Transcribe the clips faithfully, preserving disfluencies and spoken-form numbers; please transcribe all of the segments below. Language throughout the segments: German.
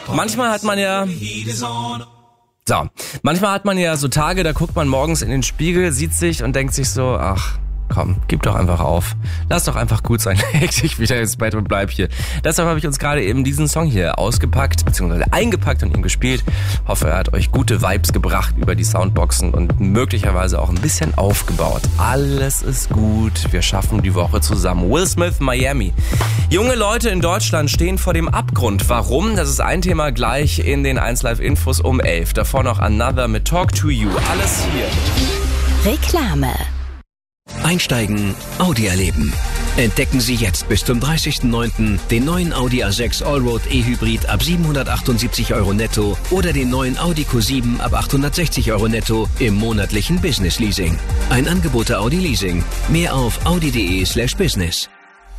Manchmal hat man ja... So, manchmal hat man ja so Tage, da guckt man morgens in den Spiegel, sieht sich und denkt sich so, ach... Komm, gib doch einfach auf. Lass doch einfach gut sein. Leg dich wieder ins Bett und bleib hier. Deshalb habe ich uns gerade eben diesen Song hier ausgepackt, beziehungsweise eingepackt und ihn gespielt. Hoffe, er hat euch gute Vibes gebracht über die Soundboxen und möglicherweise auch ein bisschen aufgebaut. Alles ist gut. Wir schaffen die Woche zusammen. Will Smith, Miami. Junge Leute in Deutschland stehen vor dem Abgrund. Warum? Das ist ein Thema gleich in den eins Live Infos um elf. Davor noch Another mit Talk to You. Alles hier. Reklame. Einsteigen, Audi erleben. Entdecken Sie jetzt bis zum dreißigsten neunten den neuen Audi A sechs Allroad E-Hybrid ab siebenhundertachtundsiebzig Euro netto oder den neuen Audi Q sieben ab achthundertsechzig Euro netto im monatlichen Business Leasing. Ein Angebot der Audi Leasing. Mehr auf audi.de slash business.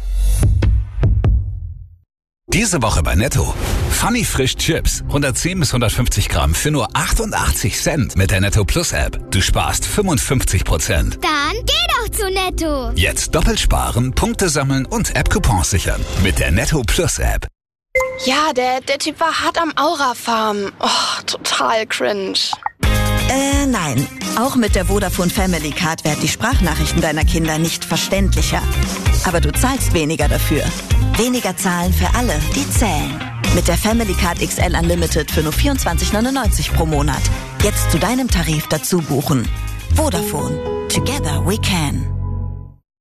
Diese Woche bei Netto. Funny Frisch Chips. hundertzehn bis hundertfünfzig Gramm für nur achtundachtzig Cent mit der Netto Plus App. Du sparst fünfundfünfzig Prozent. Dann geh doch zu Netto. Jetzt doppelt sparen, Punkte sammeln und App-Coupons sichern. Mit der Netto Plus App. Ja, der, der Typ war hart am Aura-Farm. Oh, total cringe. Äh, nein. Auch mit der Vodafone Family Card werden die Sprachnachrichten deiner Kinder nicht verständlicher. Aber du zahlst weniger dafür. Weniger zahlen für alle, die zählen. Mit der Family Card X L Unlimited für nur vierundzwanzig neunundneunzig pro Monat. Jetzt zu deinem Tarif dazu buchen. Vodafone. Together we can.